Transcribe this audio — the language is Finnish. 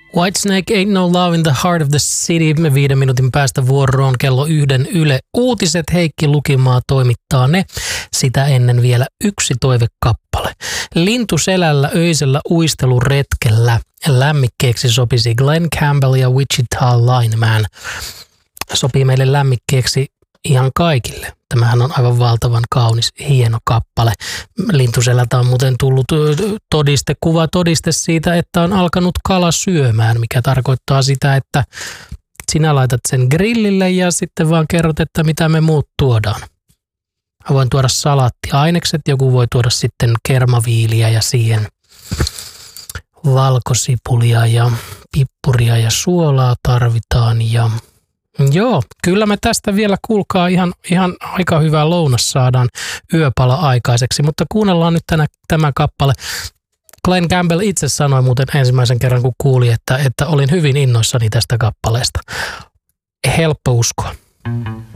Whitesnake Ain't No Love in the Heart of the City. 5 minuutin päästä vuoroon kello 1 Yle Uutiset. Heikki Lukimaa toimittaa ne. Sitä ennen vielä yksi toivekappale. Lintuselällä öisellä uisteluretkellä lämmikkeeksi sopisi Glenn Campbell ja Wichita Lineman. Sopii meille lämmikkeeksi ihan kaikille. Tämähän on aivan valtavan kaunis, hieno kappale. Lintuselältä on muuten tullut kuvatodiste siitä, että on alkanut kala syömään, mikä tarkoittaa sitä, että sinä laitat sen grillille ja sitten vaan kerrot, että mitä me muut tuodaan. Mä voin tuoda salaattiainekset, joku voi tuoda sitten kermaviiliä ja siihen valkosipulia ja pippuria ja suolaa tarvitaan ja joo, kyllä me tästä vielä kuulkaa ihan aika hyvä lounas saadaan yöpala aikaiseksi, mutta kuunnellaan nyt tämä kappale. Glenn Campbell itse sanoi muuten ensimmäisen kerran, kun kuuli, että olin hyvin innoissani tästä kappaleesta. Helppo uskoa.